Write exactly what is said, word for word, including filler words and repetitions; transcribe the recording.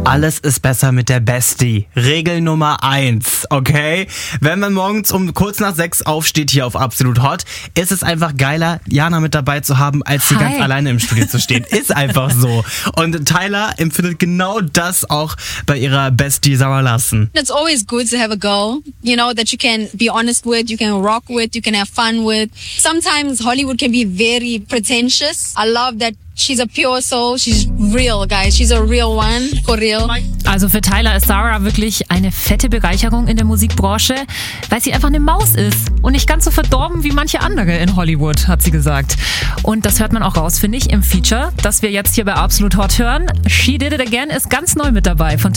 Alles ist besser mit der Bestie. Regel Nummer eins, okay? Wenn man morgens um kurz nach sechs aufsteht hier auf Absolut Hot, ist es einfach geiler, Jana mit dabei zu haben, als hier Hi. ganz alleine im Studio zu stehen. Ist einfach so. Und Tyler empfindet genau das auch bei ihrer Bestie Sarah Larson. It's always good to have a girl, you know, that you can be honest with, you can rock with, you can have fun with. Sometimes Hollywood can be very pretentious. I love that she's a pure soul. She's real, guys. She's a real one, for real. Also für Tyler ist Sarah wirklich eine fette Bereicherung in der Musikbranche, weil sie einfach eine Maus ist und nicht ganz so verdorben wie manche andere in Hollywood, hat sie gesagt. Und das hört man auch raus, finde ich, im Feature, das wir jetzt hier bei Absolut Hot hören. She Did It Again ist ganz neu mit dabei von